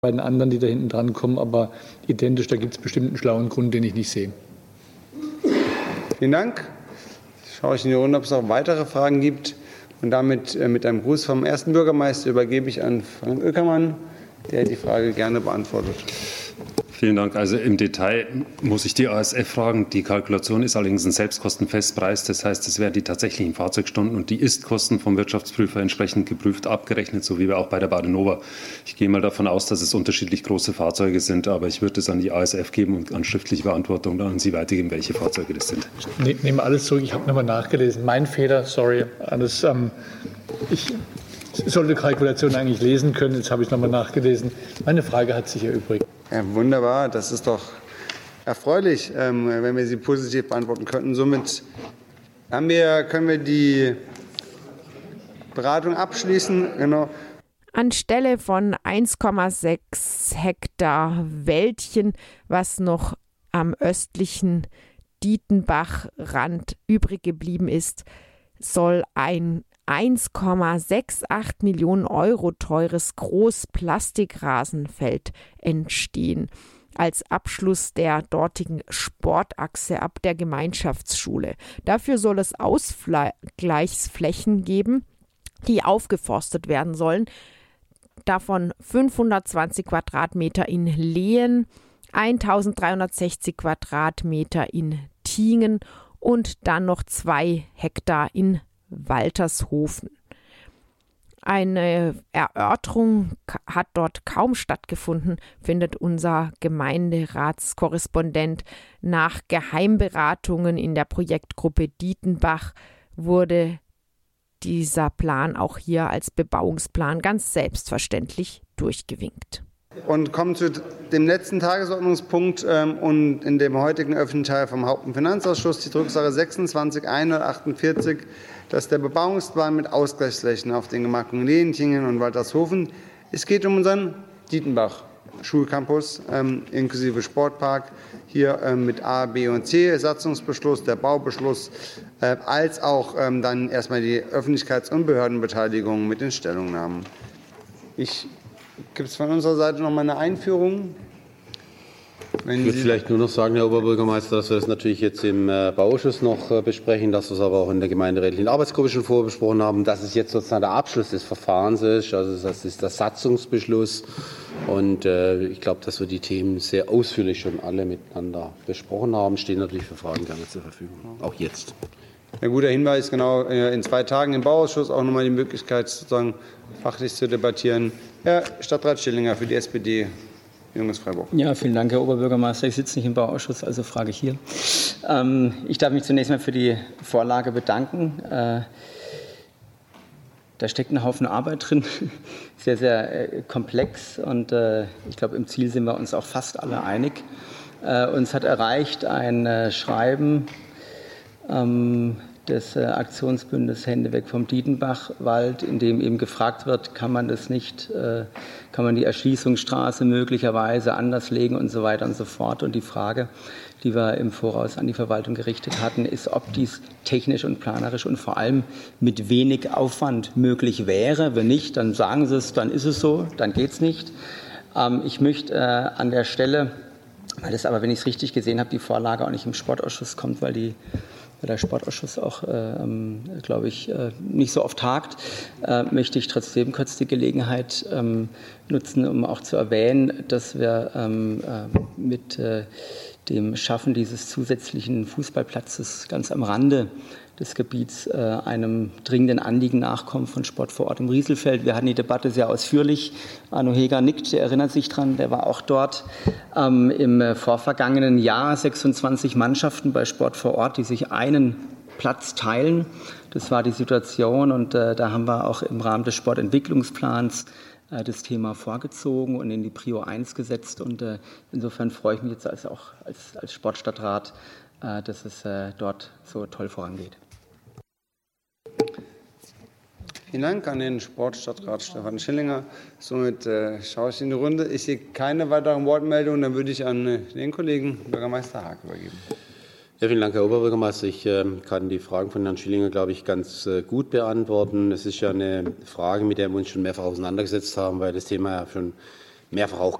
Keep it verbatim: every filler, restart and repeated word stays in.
bei den anderen, die da hinten dran kommen, aber identisch, da gibt es bestimmt einen schlauen Grund, den ich nicht sehe. Vielen Dank. Jetzt schaue ich in die Runde, ob es noch weitere Fragen gibt. Und damit äh, mit einem Gruß vom ersten Bürgermeister übergebe ich an Frank Oeckermann, der die Frage gerne beantwortet. Vielen Dank. Also im Detail muss ich die A S F fragen. Die Kalkulation ist allerdings ein Selbstkostenfestpreis. Das heißt, es werden die tatsächlichen Fahrzeugstunden und die Ist-Kosten vom Wirtschaftsprüfer entsprechend geprüft, abgerechnet, so wie wir auch bei der Badenova. Ich gehe mal davon aus, dass es unterschiedlich große Fahrzeuge sind, aber ich würde es an die A S F geben und an schriftliche Beantwortung dann an Sie weitergeben, welche Fahrzeuge das sind. Ne, nehme alles zurück. Ich habe nochmal nachgelesen. Mein Fehler, sorry. Alles, ähm, ich sollte Kalkulation eigentlich lesen können. Jetzt habe ich nochmal nachgelesen. Meine Frage hat sich erübrigt. Ja, wunderbar, das ist doch erfreulich, ähm, wenn wir sie positiv beantworten könnten. Somit haben wir, können wir die Beratung abschließen. Genau. Anstelle von eins Komma sechs Hektar Wäldchen, was noch am östlichen Dietenbachrand übrig geblieben ist, soll ein eins Komma achtundsiebzig Millionen Euro teures Großplastikrasenfeld entstehen, als Abschluss der dortigen Sportachse ab der Gemeinschaftsschule. Dafür soll es Ausgleichsflächen geben, die aufgeforstet werden sollen. Davon fünfhundertzwanzig Quadratmeter in Lehen, eintausenddreihundertsechzig Quadratmeter in Tiengen und dann noch zwei Hektar in Waltershofen. Eine Erörterung hat dort kaum stattgefunden, findet unser Gemeinderatskorrespondent. Nach Geheimberatungen in der Projektgruppe Dietenbach wurde dieser Plan auch hier als Bebauungsplan ganz selbstverständlich durchgewinkt. Und kommen zu dem letzten Tagesordnungspunkt ähm, und in dem heutigen öffentlichen Teil vom Haupt- und Finanzausschuss, die Drucksache sechsundzwanzig hundertachtundvierzig, das ist der Bebauungsplan mit Ausgleichsflächen auf den Gemarkungen Lehentingen und Waltershofen. Es geht um unseren Dietenbach-Schulcampus ähm, inklusive Sportpark, hier ähm, mit A, B und C, Satzungsbeschluss, der Baubeschluss, äh, als auch ähm, dann erstmal die Öffentlichkeits- und Behördenbeteiligung mit den Stellungnahmen. Ich Gibt es von unserer Seite noch mal eine Einführung? Wenn ich würde vielleicht nur noch sagen, Herr Oberbürgermeister, dass wir das natürlich jetzt im Bauausschuss noch besprechen, dass wir es aber auch in der gemeinderätlichen Arbeitsgruppe schon vorbesprochen haben, dass es jetzt sozusagen der Abschluss des Verfahrens ist. Also das ist der Satzungsbeschluss. Und äh, ich glaube, dass wir die Themen sehr ausführlich schon alle miteinander besprochen haben. Stehen natürlich für Fragen gerne zur Verfügung, auch jetzt. Ein guter Hinweis, genau, in zwei Tagen im Bauausschuss auch noch mal die Möglichkeit, sozusagen fachlich zu debattieren. Herr Stadtrat Schillinger für die S P D, Junges Freiburg. Ja, vielen Dank, Herr Oberbürgermeister. Ich sitze nicht im Bauausschuss, also frage ich hier. Ähm, ich darf mich zunächst mal für die Vorlage bedanken. Äh, da steckt ein Haufen Arbeit drin, sehr, sehr äh, komplex und äh, ich glaube, im Ziel sind wir uns auch fast alle einig. Äh, uns hat erreicht ein äh, Schreiben ähm, des äh, Aktionsbündes Hände weg vom Dietenbachwald, in dem eben gefragt wird, kann man das nicht, äh, kann man die Erschließungsstraße möglicherweise anders legen und so weiter und so fort. Und die Frage, die wir im Voraus an die Verwaltung gerichtet hatten, ist, ob dies technisch und planerisch und vor allem mit wenig Aufwand möglich wäre. Wenn nicht, dann sagen Sie es, dann ist es so, dann geht es nicht. Ähm, ich möchte äh, an der Stelle, weil das aber, wenn ich es richtig gesehen habe, die Vorlage auch nicht im Sportausschuss kommt, weil die weil der Sportausschuss auch, äh, glaube ich, äh, nicht so oft tagt, äh, möchte ich trotzdem kurz die Gelegenheit ähm, nutzen, um auch zu erwähnen, dass wir ähm, äh, mit äh, dem Schaffen dieses zusätzlichen Fußballplatzes ganz am Rande des Gebiets äh, einem dringenden Anliegen nachkommen von Sport vor Ort im Rieselfeld. Wir hatten die Debatte sehr ausführlich. Arno Heger nickt, der erinnert sich dran, der war auch dort. Ähm, Im äh, vorvergangenen Jahr sechsundzwanzig Mannschaften bei Sport vor Ort, die sich einen Platz teilen. Das war die Situation und äh, da haben wir auch im Rahmen des Sportentwicklungsplans äh, das Thema vorgezogen und in die Prio eins gesetzt. Und äh, insofern freue ich mich jetzt als, auch als, als Sportstadtrat, äh, dass es äh, dort so toll vorangeht. Vielen Dank an den Sportstadtrat Stefan Schillinger. Somit äh, schaue ich in die Runde. Ich sehe keine weiteren Wortmeldungen. Dann würde ich an äh, den Kollegen Bürgermeister Haag übergeben. Ja, vielen Dank, Herr Oberbürgermeister. Ich äh, kann die Fragen von Herrn Schillinger, glaube ich, ganz äh, gut beantworten. Es ist ja eine Frage, mit der wir uns schon mehrfach auseinandergesetzt haben, weil das Thema ja schon mehrfach auch